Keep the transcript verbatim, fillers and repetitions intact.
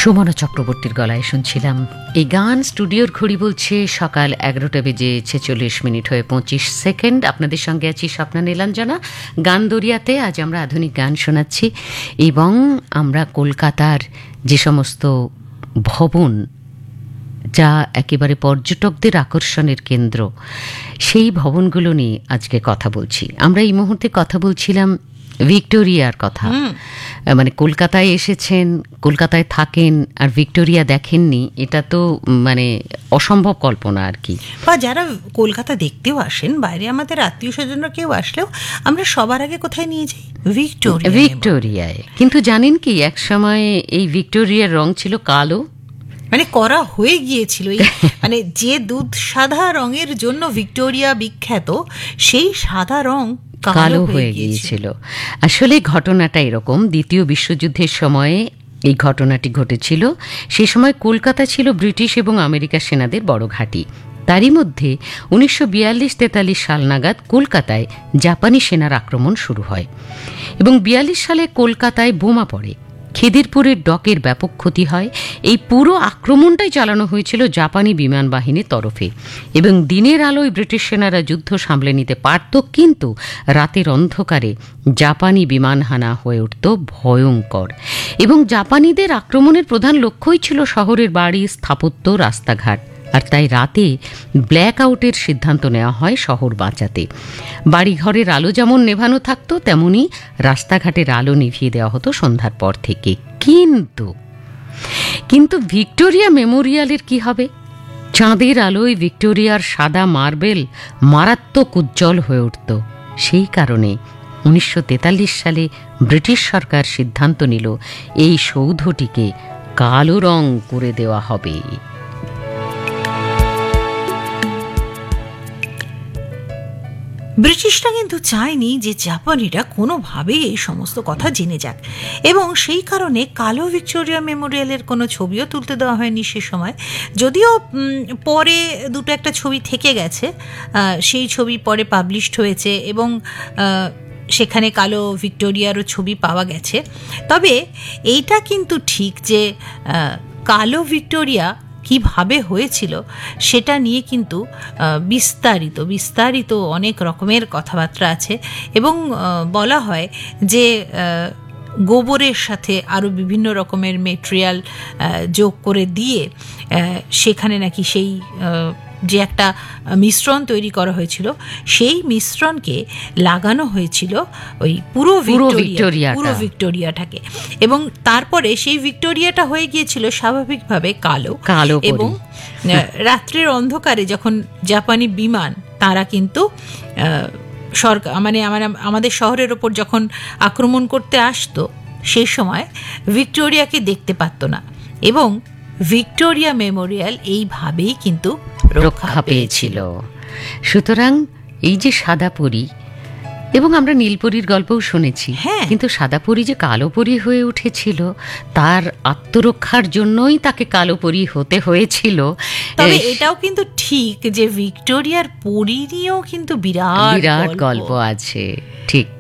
সুমনা চক্রবর্তীর গলায় শুনছিলাম এই গান। স্টুডিওর ঘড়ি বলছে সকাল এগারোটা বেজে ছেচল্লিশ মিনিট হয়ে পঁচিশ সেকেন্ড। আপনাদের সঙ্গে আছি স্বপ্না নীলাঞ্জনা। গান দরিয়াতে আজ আমরা আধুনিক গান শোনাচ্ছি এবং আমরা কলকাতার যে সমস্ত ভবন যা একেবারে পর্যটকদের আকর্ষণের কেন্দ্র, সেই ভবনগুলো নিয়ে আজকে কথা বলছি। আমরা এই মুহূর্তে কথা বলছিলাম ভিক্টোরিয়ার কথা। মানে কলকাতায় এসেছেন, কলকাতায় থাকেন আর ভিক্টোরিয়া দেখেননি, এটা তো মানে অসম্ভব কল্পনা আর কি। বা যারা কলকাতা দেখতেও আসেন, বাইরে আমাদের আত্মীয় স্বজনরা কেউ আসলেও আমরা সবার আগে কোথায় নিয়ে যাই? ভিক্টোরিয়া, ভিক্টোরিয়ায়। কিন্তু জানেন কি, এক সময় এই ভিক্টোরিয়ার রং ছিল কালো। মানে করা হয়ে গিয়েছিল মানে যে দুধ সাদা রঙের জন্য ভিক্টোরিয়া বিখ্যাত, সেই সাদা রং কালো হয়ে গিয়েছিল। আসলে ঘটনাটা এরকম, দ্বিতীয় বিশ্বযুদ্ধের সময়ে এই ঘটনাটি ঘটেছিল। সে সময় কলকাতা ছিল ব্রিটিশ এবং আমেরিকা সেনাদের বড় ঘাঁটি। তারই মধ্যে উনিশশো বিয়াল্লিশ তেতাল্লিশ সাল নাগাদ কলকাতায় জাপানি সেনার আক্রমণ শুরু হয় এবং বিয়াল্লিশ সালে কলকাতায় বোমা পড়ে। খিদিরপুরের ডকের ব্যাপক ক্ষতি হয়। এই পুরো আক্রমণটাই চালানো হয়েছিল জাপানি বিমান বাহিনীর তরফে এবং দিনের আলোয় ব্রিটিশ সেনারা যুদ্ধ সামলে নিতে পারত, কিন্তু রাতের অন্ধকারে জাপানি বিমান হানা হয়ে উঠত ভয়ঙ্কর। এবং জাপানিদের আক্রমণের প্রধান লক্ষ্যই ছিল শহরের বাড়ি, স্থাপত্য, রাস্তাঘাট। আর তাই রাতে ব্ল্যাক আউটের সিদ্ধান্ত নেওয়া হয় শহর বাঁচাতে। বাড়িঘরের আলো যেমন নেভানো থাকতো, তেমনি রাস্তাঘাটের আলো নিভিয়ে দেওয়া হতো সন্ধ্যার পর থেকে। কিন্তু কিন্তু ভিক্টোরিয়া মেমোরিয়ালের কি হবে? চাঁদের আলোয় ভিক্টোরিয়ার সাদা মার্বেল মারাত্মক উজ্জ্বল হয়ে উঠত। সেই কারণে উনিশশো তেতাল্লিশ সালে ব্রিটিশ সরকার সিদ্ধান্ত নিল এই সৌধটিকে কালো রং করে দেওয়া হবে। ব্রিটিশরা কিন্তু চায়নি যে জাপানিরা কোনোভাবেই এই সমস্ত কথা জেনে যাক, এবং সেই কারণে কালো ভিক্টোরিয়া মেমোরিয়ালের কোনো ছবিও তুলতে দেওয়া হয়নি সে সময়। যদিও পরে দুটো একটা ছবি থেকে গেছে, সেই ছবি পরে পাবলিশড হয়েছে এবং সেখানে কালো ভিক্টোরিয়ারও ছবি পাওয়া গেছে। তবে এইটা কিন্তু ঠিক যে কালো ভিক্টোরিয়া কিভাবে হয়েছিল সেটা নিয়ে কিন্তু বিস্তারিত বিস্তারিত অনেক রকমের কথাবার্তা আছে এবং বলা হয় যে গোবরের সাথে আরও বিভিন্ন রকমের মেটেরিয়াল যোগ করে দিয়ে সেখানে নাকি সেই যে একটা মিশ্রণ তৈরি করা হয়েছিল, সেই মিশ্রণকে লাগানো হয়েছিল ওই পুরো ভিক্টোরিয়া পুরো ভিক্টোরিয়াটাকে, এবং তারপরে সেই ভিক্টোরিয়াটা হয়ে গিয়েছিল স্বাভাবিকভাবে কালো কালো এবং রাত্রের অন্ধকারে যখন জাপানি বিমান তারা কিন্তু সরকার মানে আমাদের শহরের ওপর যখন আক্রমণ করতে আসতো, সেই সময় ভিক্টোরিয়াকে দেখতে পারত না এবং ভিক্টোরিয়া মেমোরিয়াল এইভাবেই কিন্তু রক্ষা পেয়েছিল। সুতরাং এই যে সাদা পরী, এবং আমরা নীলপরীর গল্পও শুনেছি, কিন্তু সাদা পরী যে কালো পরী হয়ে উঠেছিল, তার আত্মরক্ষার জন্যই তাকে কালো পরী হতে হয়েছিল। তবে এটাও কিন্তু ঠিক যে ভিক্টোরিয়ার পরী নিয়েও কিন্তু বিরাট বিরাট গল্প আছে। ঠিক